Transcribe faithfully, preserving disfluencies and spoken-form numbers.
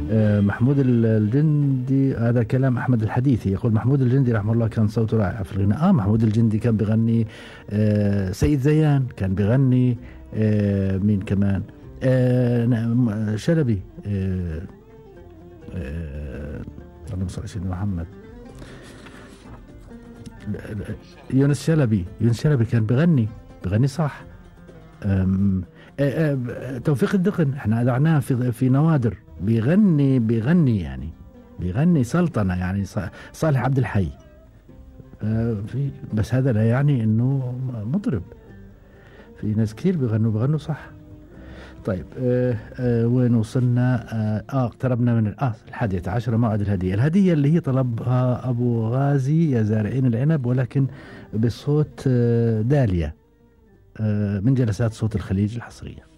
آه، محمود ال- الجندي، هذا كلام أحمد الحديثي، يقول محمود الجندي رحمه الله كان صوته رائع في الغناء. آه محمود الجندي كان بغني. آه سيد زيان كان بغني. آه مين كمان؟ آه نعم، شلبي. آه آه اللهم صل على سيدنا محمد. يونس شلبي، يونس شلبي كان بغني، بغني صح. أم، آه، آه، توفيق الدقن احنا دعناه في في نوادر، بيغني بيغني يعني، بيغني سلطنة يعني. ص- صالح عبد الحي. آه، في بس هذا لا يعني انه مطرب. في ناس كثير بيغنوا بيغنوا صح. طيب آه آه وين وصلنا؟ اه آه، اقتربنا من اه الحادية عشرة، موعد الهدية. الهدية اللي هي طلبها ابو غازي يا زارعين العنب، ولكن بصوت آه داليا، آه من جلسات صوت الخليج الحصرية.